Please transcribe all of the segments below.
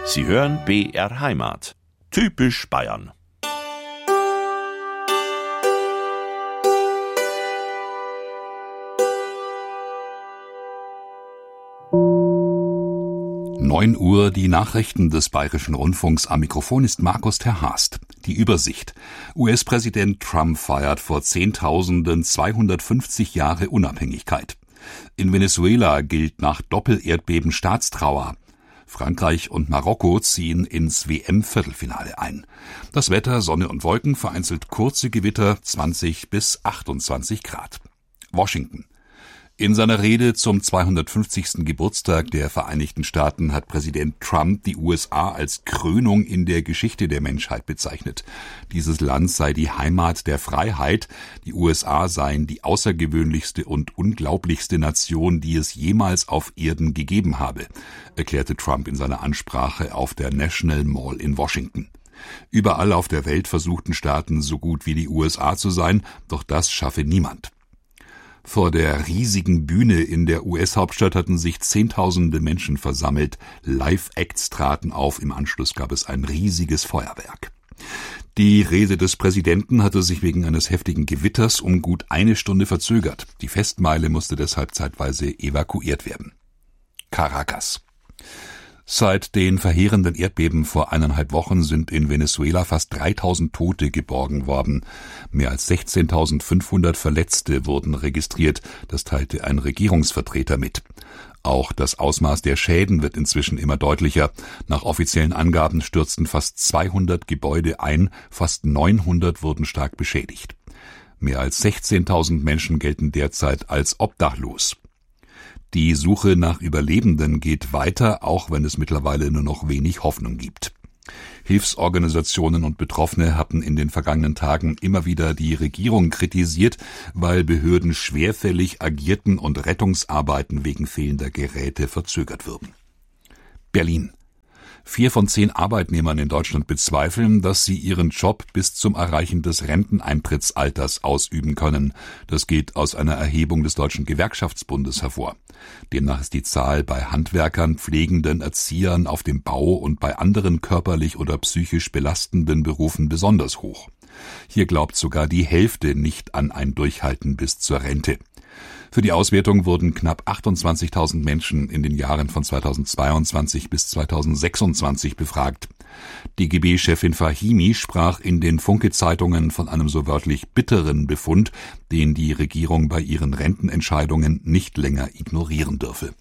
Sie hören BR Heimat. Typisch Bayern. Uhr, die Nachrichten des Bayerischen Rundfunks. Am Mikrofon ist Markus Terhast. Die Übersicht. US-Präsident Trump feiert vor Zehntausenden 250 Jahre Unabhängigkeit. In Venezuela gilt nach Doppelerdbeben Staatstrauer. Frankreich und Marokko ziehen ins WM-Viertelfinale ein. Das Wetter, Sonne und Wolken, vereinzelt kurze Gewitter, 20 bis 28 Grad. Washington. In seiner Rede zum 250. Geburtstag der Vereinigten Staaten hat Präsident Trump die USA als Krönung in der Geschichte der Menschheit bezeichnet. Dieses Land sei die Heimat der Freiheit, die USA seien die außergewöhnlichste und unglaublichste Nation, die es jemals auf Erden gegeben habe, erklärte Trump in seiner Ansprache auf der National Mall in Washington. Überall auf der Welt versuchten Staaten so gut wie die USA zu sein, doch das schaffe niemand. Vor der riesigen Bühne in der US-Hauptstadt hatten sich Zehntausende Menschen versammelt. Live-Acts traten auf, im Anschluss gab es ein riesiges Feuerwerk. Die Rede des Präsidenten hatte sich wegen eines heftigen Gewitters um gut eine Stunde verzögert. Die Festmeile musste deshalb zeitweise evakuiert werden. Caracas. Seit den verheerenden Erdbeben vor 1,5 Wochen sind in Venezuela fast 3.000 Tote geborgen worden. Mehr als 16.500 Verletzte wurden registriert, das teilte ein Regierungsvertreter mit. Auch das Ausmaß der Schäden wird inzwischen immer deutlicher. Nach offiziellen Angaben stürzten fast 200 Gebäude ein, fast 900 wurden stark beschädigt. Mehr als 16.000 Menschen gelten derzeit als obdachlos. Die Suche nach Überlebenden geht weiter, auch wenn es mittlerweile nur noch wenig Hoffnung gibt. Hilfsorganisationen und Betroffene hatten in den vergangenen Tagen immer wieder die Regierung kritisiert, weil Behörden schwerfällig agierten und Rettungsarbeiten wegen fehlender Geräte verzögert würden. Berlin. 4 von 10 Arbeitnehmern in Deutschland bezweifeln, dass sie ihren Job bis zum Erreichen des Renteneintrittsalters ausüben können. Das geht aus einer Erhebung des Deutschen Gewerkschaftsbundes hervor. Demnach ist die Zahl bei Handwerkern, Pflegenden, Erziehern auf dem Bau und bei anderen körperlich oder psychisch belastenden Berufen besonders hoch. Hier glaubt sogar die Hälfte nicht an ein Durchhalten bis zur Rente. Für die Auswertung wurden knapp 28.000 Menschen in den Jahren von 2022 bis 2026 befragt. DGB-Chefin Fahimi sprach in den Funke-Zeitungen von einem so wörtlich bitteren Befund, den die Regierung bei ihren Rentenentscheidungen nicht länger ignorieren dürfe.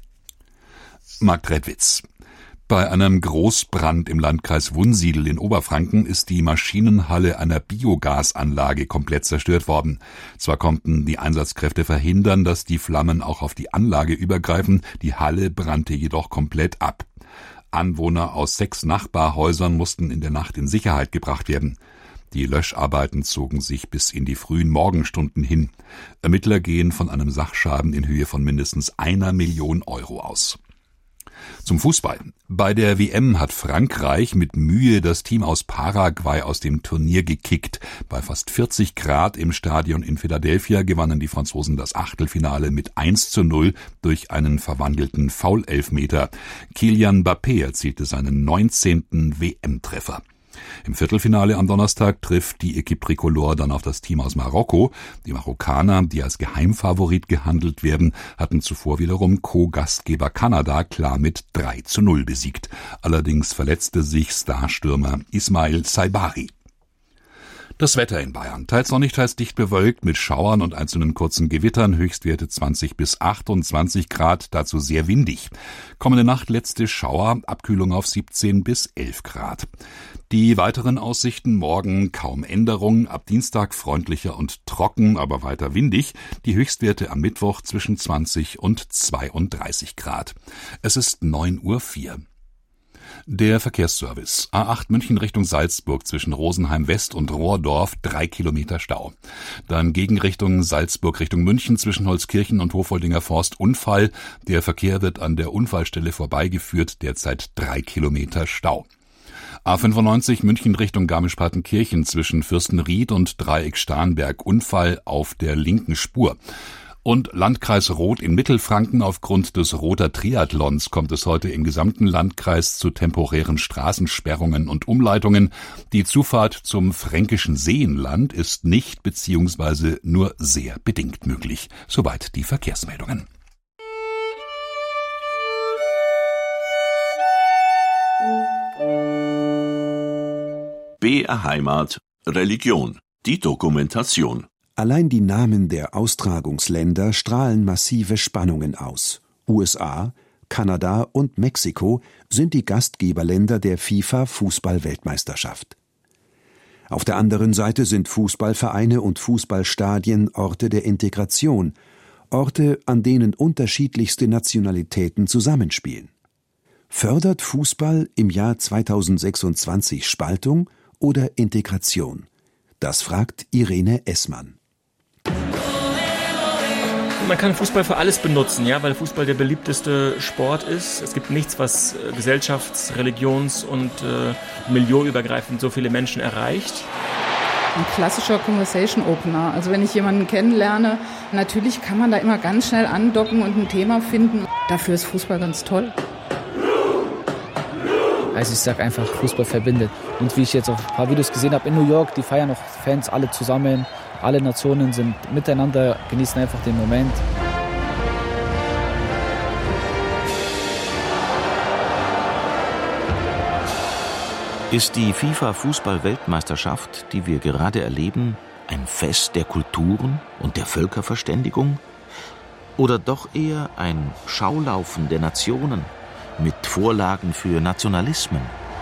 Marktredwitz. Bei einem Großbrand im Landkreis Wunsiedel in Oberfranken ist die Maschinenhalle einer Biogasanlage komplett zerstört worden. Zwar konnten die Einsatzkräfte verhindern, dass die Flammen auch auf die Anlage übergreifen, die Halle brannte jedoch komplett ab. Anwohner aus 6 Nachbarhäusern mussten in der Nacht in Sicherheit gebracht werden. Die Löscharbeiten zogen sich bis in die frühen Morgenstunden hin. Ermittler gehen von einem Sachschaden in Höhe von mindestens 1 Million Euro aus. Zum Fußball. Bei der WM hat Frankreich mit Mühe das Team aus Paraguay aus dem Turnier gekickt. Bei fast 40 Grad im Stadion in Philadelphia gewannen die Franzosen das Achtelfinale mit 1:0 durch einen verwandelten Foul-Elfmeter. Kylian Mbappé erzielte seinen 19. WM-Treffer. Im Viertelfinale am Donnerstag trifft die Équipe Tricolore dann auf das Team aus Marokko. Die Marokkaner, die als Geheimfavorit gehandelt werden, hatten zuvor wiederum Co-Gastgeber Kanada klar mit 3:0 besiegt. Allerdings verletzte sich Starstürmer Ismail Saibari. Das Wetter in Bayern. Teils sonnig, teils dicht bewölkt mit Schauern und einzelnen kurzen Gewittern. Höchstwerte 20 bis 28 Grad, dazu sehr windig. Kommende Nacht letzte Schauer, Abkühlung auf 17 bis 11 Grad. Die weiteren Aussichten: morgen kaum Änderung, ab Dienstag freundlicher und trocken, aber weiter windig. Die Höchstwerte am Mittwoch zwischen 20 und 32 Grad. Es ist 9:04 Uhr. Der Verkehrsservice. A8 München Richtung Salzburg zwischen Rosenheim West und Rohrdorf 3 Kilometer Stau. Dann Gegenrichtung Salzburg Richtung München zwischen Holzkirchen und Hofoldinger Forst Unfall. Der Verkehr wird an der Unfallstelle vorbeigeführt, derzeit 3 Kilometer Stau. A95 München Richtung Garmisch-Partenkirchen zwischen Fürstenried und Dreieck Starnberg Unfall auf der linken Spur. Und Landkreis Roth in Mittelfranken: aufgrund des Rother Triathlons kommt es heute im gesamten Landkreis zu temporären Straßensperrungen und Umleitungen. Die Zufahrt zum fränkischen Seenland ist nicht bzw. nur sehr bedingt möglich. Soweit die Verkehrsmeldungen. BR Heimat Religion. Die Dokumentation. Allein die Namen der Austragungsländer strahlen massive Spannungen aus. USA, Kanada und Mexiko sind die Gastgeberländer der FIFA-Fußball-Weltmeisterschaft. Auf der anderen Seite sind Fußballvereine und Fußballstadien Orte der Integration, Orte, an denen unterschiedlichste Nationalitäten zusammenspielen. Fördert Fußball im Jahr 2026 Spaltung oder Integration? Das fragt Irene Essmann. Man kann Fußball für alles benutzen, ja, weil Fußball der beliebteste Sport ist. Es gibt nichts, was gesellschafts-, religions- und milieuübergreifend so viele Menschen erreicht. Ein klassischer Conversation Opener. Also wenn ich jemanden kennenlerne, natürlich kann man da immer ganz schnell andocken und ein Thema finden. Dafür ist Fußball ganz toll. Also ich sage einfach, Fußball verbindet. Und wie ich jetzt auf ein paar Videos gesehen habe in New York, die feiern noch Fans alle zusammen. Alle Nationen sind miteinander, genießen einfach den Moment. Ist die FIFA-Fußball-Weltmeisterschaft, die wir gerade erleben, ein Fest der Kulturen und der Völkerverständigung? Oder doch eher ein Schaulaufen der Nationen mit Vorlagen für Nationalismen?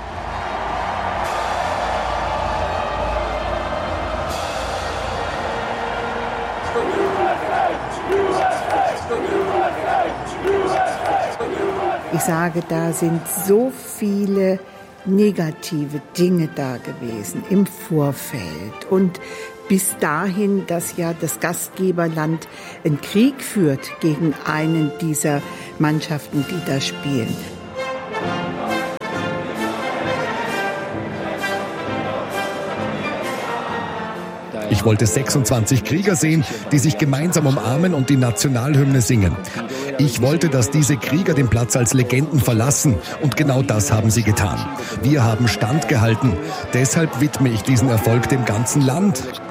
Ich sage, da sind so viele negative Dinge da gewesen im Vorfeld und bis dahin, dass ja das Gastgeberland einen Krieg führt gegen einen dieser Mannschaften, die da spielen. Ich wollte 26 Krieger sehen, die sich gemeinsam umarmen und die Nationalhymne singen. Ich wollte, dass diese Krieger den Platz als Legenden verlassen. Und genau das haben sie getan. Wir haben standgehalten. Deshalb widme ich diesen Erfolg dem ganzen Land.